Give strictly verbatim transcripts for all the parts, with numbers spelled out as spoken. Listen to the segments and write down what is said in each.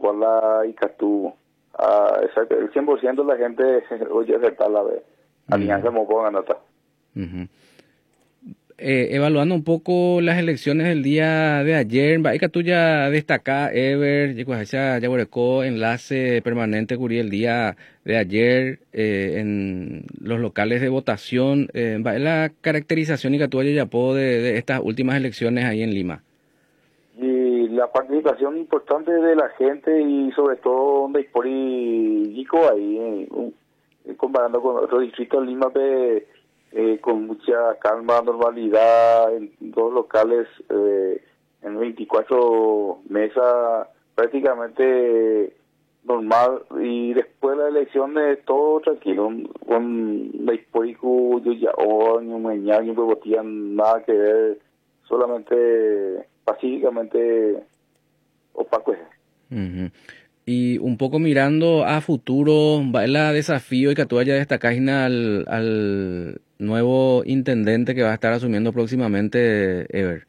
Cuala y Catú. Ah, exacto, el cien por ciento de la gente oye acertar la vez. Alianza Ujú. Mopo ganata. Ujú. Eh, evaluando un poco las elecciones del día de ayer, Baika tuya destaca Ever, Yecuaja, Yaguarecó, enlace permanente curí el día de ayer eh, en los locales de votación. Eh, ¿va la caracterización y que tuya ya de, de estas últimas elecciones ahí en Lima? Y la participación importante de la gente y sobre todo donde hay por Yico ahí, eh, un- eh, comparando con otros distritos de Lima, pe, eh, con mucha calma, normalidad, en dos locales, eh, en veinticuatro mesas, prácticamente normal, y después de la elección de todo tranquilo, con la histórico, yo ya, o ni un mañana, ni un botían, nada que ver, solamente pacíficamente opaco es. Ujú. Y un poco mirando a futuro, va el desafío y que tú hayas destacado al, al nuevo intendente que va a estar asumiendo próximamente, Ever.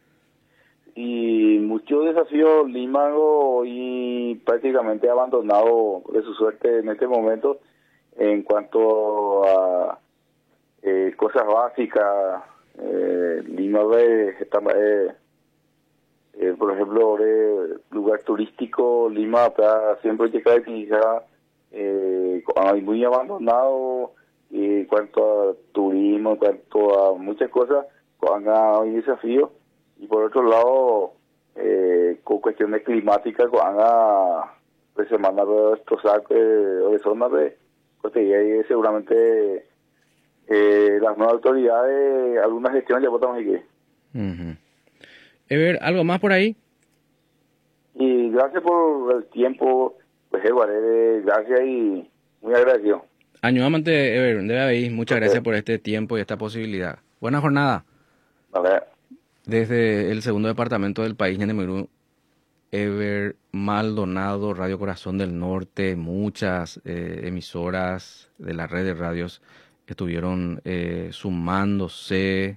Y muchos desafíos, Lima hoy prácticamente abandonado de su suerte en este momento en cuanto a eh, cosas básicas. eh, Lima ve, está, eh, eh, por ejemplo, eh, lugar turístico, Lima está siempre se caracteriza eh, hay muy abandonado eh, en cuanto a turismo, en cuanto a muchas cosas, hay desafíos. Y por otro lado, eh, con cuestiones climáticas, cuando pues semana de estos eh, o de zonas de pues ahí seguramente eh, las nuevas autoridades, algunas gestiones ya votamos aquí. Uh-huh. Ever, ¿algo más por ahí? Y gracias por el tiempo, pues Eduardo, gracias y muy agradecido. Año amante, Ever, debe haber. Muchas Okay. gracias por este tiempo y esta posibilidad. Buena jornada. Vale. Desde el segundo departamento del país, Ñanemirú, Ever Maldonado, Radio Corazón del Norte, muchas eh, emisoras de la red de radios estuvieron eh, sumándose,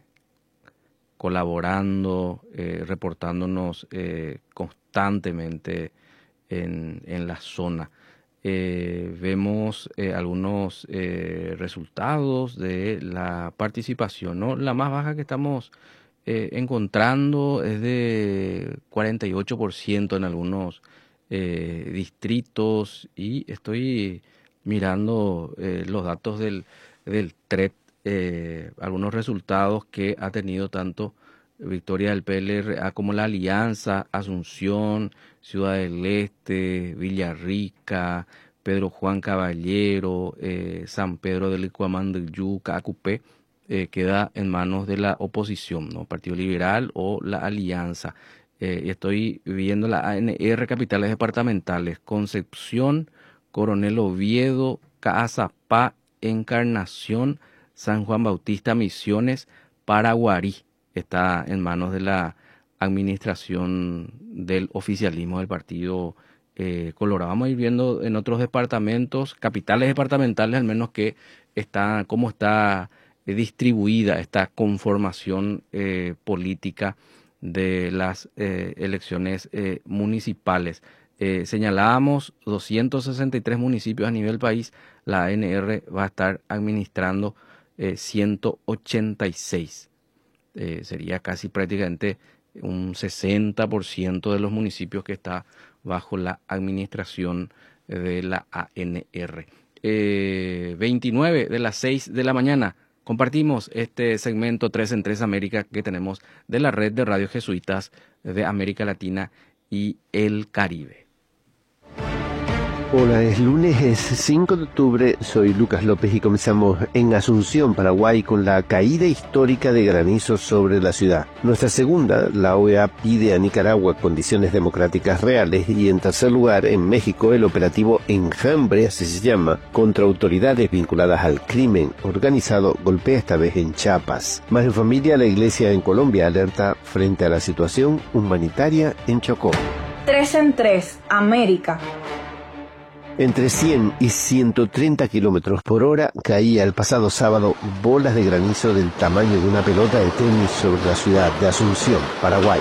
colaborando, eh, reportándonos eh, constantemente en, en la zona. Eh, vemos eh, algunos eh, resultados de la participación, ¿no? La más baja que estamos eh, encontrando es de cuarenta y ocho por ciento en algunos eh, distritos, y estoy mirando eh, los datos del, del T R E T, eh, algunos resultados que ha tenido tanto victoria del P L R A como la Alianza, Asunción, Ciudad del Este, Villarrica, Pedro Juan Caballero, eh, San Pedro del Icuamán del Yuca, Acupé, eh, queda en manos de la oposición, ¿no? Partido Liberal o la Alianza. Eh, y estoy viendo la A N R, capitales departamentales: Concepción, Coronel Oviedo, Caazapá, Encarnación, San Juan Bautista, Misiones, Paraguarí. Está en manos de la administración del oficialismo del partido eh, Colorado. Vamos a ir viendo en otros departamentos, capitales departamentales al menos, que está, cómo está eh, distribuida esta conformación eh, política de las eh, elecciones eh, municipales. Eh, señalábamos doscientos sesenta y tres municipios a nivel país, la A N R va a estar administrando eh, ciento ochenta y seis. Eh, sería casi prácticamente un sesenta por ciento de los municipios que está bajo la administración de la A N R. Eh, veintinueve de las seis de la mañana compartimos este segmento tres en tres América que tenemos de la red de radios jesuitas de América Latina y el Caribe. Hola, es lunes, es cinco de octubre, soy Lucas López y comenzamos en Asunción, Paraguay, con la caída histórica de granizo sobre la ciudad. Nuestra segunda, la O E A pide a Nicaragua condiciones democráticas reales, y en tercer lugar, en México, el operativo Enjambre, así se llama, contra autoridades vinculadas al crimen organizado, golpea esta vez en Chiapas. Más en familia, la iglesia en Colombia alerta frente a la situación humanitaria en Chocó. tres en tres, América. Entre cien y ciento treinta kilómetros por hora caía el pasado sábado bolas de granizo del tamaño de una pelota de tenis sobre la ciudad de Asunción, Paraguay.